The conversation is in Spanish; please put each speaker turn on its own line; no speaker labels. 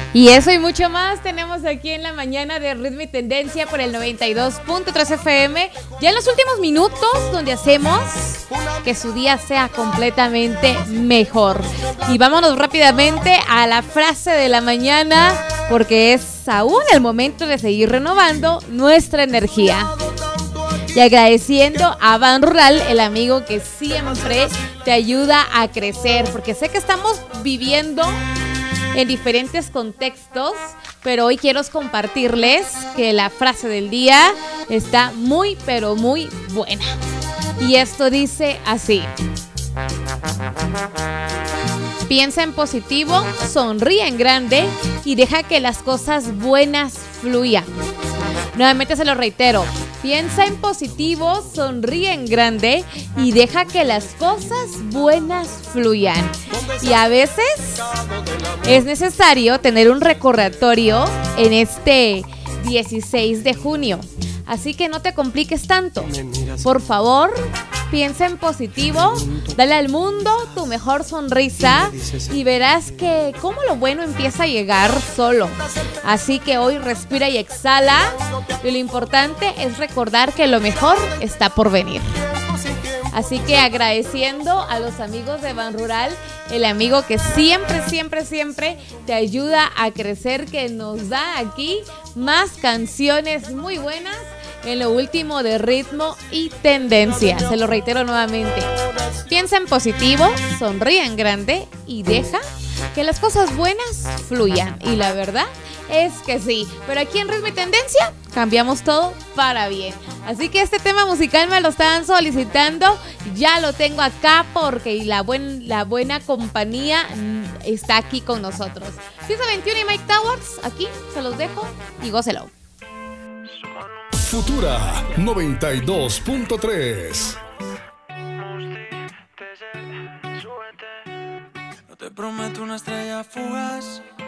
Y eso y mucho más tenemos aquí en la mañana de Ritmo y Tendencia por el 92.3 FM. Ya en los últimos minutos donde hacemos que su día sea completamente mejor. Y vámonos rápidamente a la frase de la mañana porque es aún el momento de seguir renovando nuestra energía. Y agradeciendo a Ban Rural, el amigo que siempre te ayuda a crecer, porque sé que estamos viviendo en diferentes contextos, pero hoy quiero compartirles que la frase del día está muy, pero muy buena. Y esto dice así: piensa en positivo, sonríe en grande y deja que las cosas buenas fluyan. Nuevamente se lo reitero. Piensa en positivo, sonríe en grande y deja que las cosas buenas fluyan. Y a veces es necesario tener un recordatorio en este 16 de junio. Así que no te compliques tanto. Por favor, piensa en positivo, dale al mundo tu mejor sonrisa y verás que cómo lo bueno empieza a llegar solo. Así que hoy respira y exhala. Y lo importante es recordar que lo mejor está por venir. Así que agradeciendo a los amigos de Ban Rural, el amigo que siempre, siempre, siempre te ayuda a crecer, que nos da aquí más canciones muy buenas en lo último de Ritmo y Tendencia. Se lo reitero nuevamente. Piensa en positivo, sonríe en grande y deja que las cosas buenas fluyan. Y la verdad es que sí. Pero aquí en Ritmo y Tendencia cambiamos todo para bien. Así que este tema musical me lo estaban solicitando. Ya lo tengo acá porque la buena compañía está aquí con nosotros. Pieza 21 y Mike Towers. Aquí se los dejo y gócelo.
Futura 92.3.
No te prometo una estrella fugaz,